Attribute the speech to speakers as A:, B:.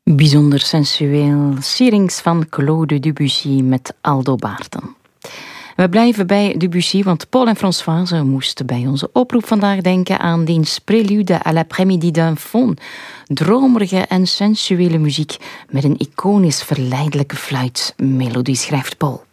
A: Bijzonder sensueel. Syrinx van Claude Debussy met Aldo Baarten. We blijven bij Debussy, want Paul en Françoise moesten bij onze oproep vandaag denken aan diens Prélude à l'après-midi d'un faune. Dromerige en sensuele muziek met een iconisch verleidelijke fluitmelodie, schrijft Paul.